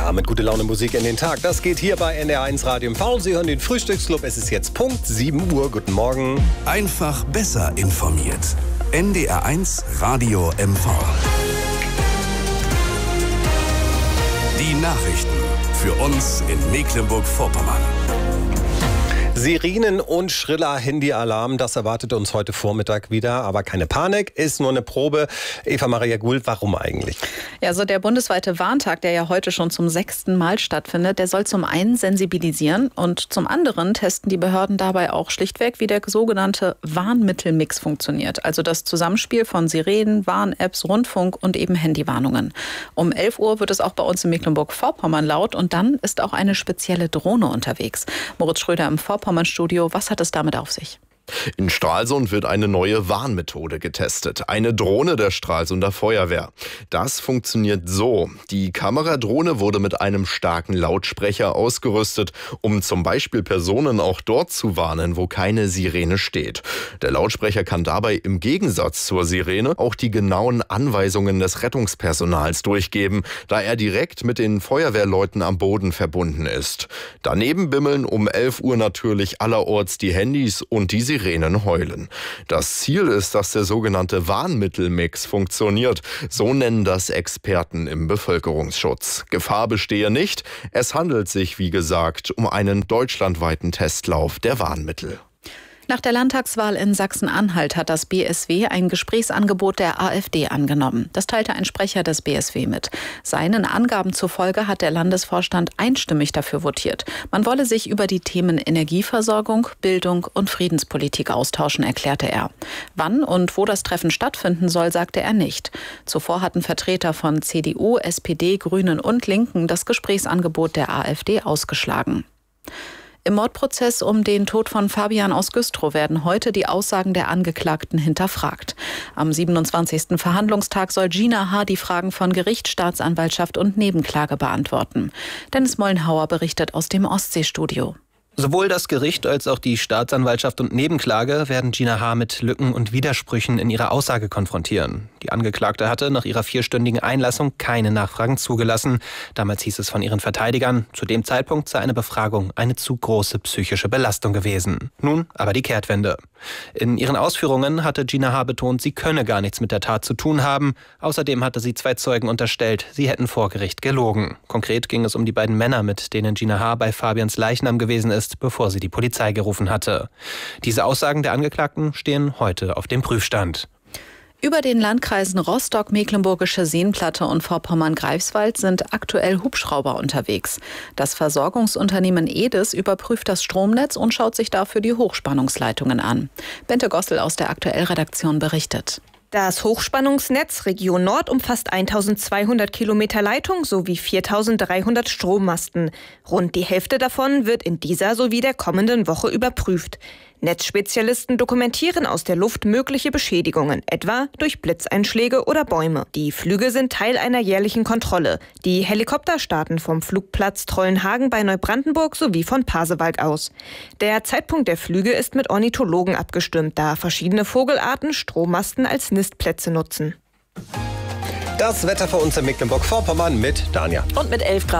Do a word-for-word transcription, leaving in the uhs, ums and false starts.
Ja, mit gute Laune Musik in den Tag. Das geht hier bei N D R eins Radio M V. Sie hören den Frühstücksclub. Es ist jetzt Punkt sieben Uhr. Guten Morgen. Einfach besser informiert. N D R eins Radio M V. Die Nachrichten für uns in Mecklenburg-Vorpommern. Sirenen und schriller Handyalarm, das erwartet uns heute Vormittag wieder. Aber keine Panik, ist nur eine Probe. Eva-Maria Gould, warum eigentlich? Ja, also der bundesweite Warntag, der ja heute schon zum sechsten Mal stattfindet, der soll zum einen sensibilisieren und zum anderen testen die Behörden dabei auch schlichtweg, wie der sogenannte Warnmittelmix funktioniert. Also das Zusammenspiel von Sirenen, Warn-Apps, Rundfunk und eben Handywarnungen. Um elf Uhr wird es auch bei uns in Mecklenburg-Vorpommern laut und dann ist auch eine spezielle Drohne unterwegs. Moritz Schröder im Vorpommern-Studio, was hat es damit auf sich? In Stralsund wird eine neue Warnmethode getestet. Eine Drohne der Stralsunder Feuerwehr. Das funktioniert so. Die Kameradrohne wurde mit einem starken Lautsprecher ausgerüstet, um zum Beispiel Personen auch dort zu warnen, wo keine Sirene steht. Der Lautsprecher kann dabei im Gegensatz zur Sirene auch die genauen Anweisungen des Rettungspersonals durchgeben, da er direkt mit den Feuerwehrleuten am Boden verbunden ist. Daneben bimmeln um elf Uhr natürlich allerorts die Handys und die Sirenen. Sirenen heulen. Das Ziel ist, dass der sogenannte Warnmittelmix funktioniert. So nennen das Experten im Bevölkerungsschutz. Gefahr bestehe nicht. Es handelt sich, wie gesagt, um einen deutschlandweiten Testlauf der Warnmittel. Nach der Landtagswahl in Sachsen-Anhalt hat das B S W ein Gesprächsangebot der AfD angenommen. Das teilte ein Sprecher des B S W mit. Seinen Angaben zufolge hat der Landesvorstand einstimmig dafür votiert. Man wolle sich über die Themen Energieversorgung, Bildung und Friedenspolitik austauschen, erklärte er. Wann und wo das Treffen stattfinden soll, sagte er nicht. Zuvor hatten Vertreter von C D U, S P D, Grünen und Linken das Gesprächsangebot der AfD ausgeschlagen. Im Mordprozess um den Tod von Fabian aus Güstrow werden heute die Aussagen der Angeklagten hinterfragt. Am siebenundzwanzigsten Verhandlungstag soll Gina H. die Fragen von Gericht, Staatsanwaltschaft und Nebenklage beantworten. Dennis Mollenhauer berichtet aus dem Ostseestudio. Sowohl das Gericht als auch die Staatsanwaltschaft und Nebenklage werden Gina H. mit Lücken und Widersprüchen in ihrer Aussage konfrontieren. Die Angeklagte hatte nach ihrer vierstündigen Einlassung keine Nachfragen zugelassen. Damals hieß es von ihren Verteidigern, zu dem Zeitpunkt sei eine Befragung eine zu große psychische Belastung gewesen. Nun aber die Kehrtwende. In ihren Ausführungen hatte Gina H. betont, sie könne gar nichts mit der Tat zu tun haben. Außerdem hatte sie zwei Zeugen unterstellt, sie hätten vor Gericht gelogen. Konkret ging es um die beiden Männer, mit denen Gina H. bei Fabians Leichnam gewesen ist, bevor sie die Polizei gerufen hatte. Diese Aussagen der Angeklagten stehen heute auf dem Prüfstand. Über den Landkreisen Rostock, Mecklenburgische Seenplatte und Vorpommern-Greifswald sind aktuell Hubschrauber unterwegs. Das Versorgungsunternehmen Edes überprüft das Stromnetz und schaut sich dafür die Hochspannungsleitungen an. Bente Gossel aus der Aktuell-Redaktion berichtet. Das Hochspannungsnetz Region Nord umfasst eintausendzweihundert Kilometer Leitung sowie viertausenddreihundert Strommasten. Rund die Hälfte davon wird in dieser sowie der kommenden Woche überprüft. Netzspezialisten dokumentieren aus der Luft mögliche Beschädigungen, etwa durch Blitzeinschläge oder Bäume. Die Flüge sind Teil einer jährlichen Kontrolle. Die Helikopter starten vom Flugplatz Trollenhagen bei Neubrandenburg sowie von Pasewalk aus. Der Zeitpunkt der Flüge ist mit Ornithologen abgestimmt, da verschiedene Vogelarten Strommasten als Nistplätze nutzen. Das Wetter für uns in Mecklenburg-Vorpommern mit Danja. Und mit elf Grad.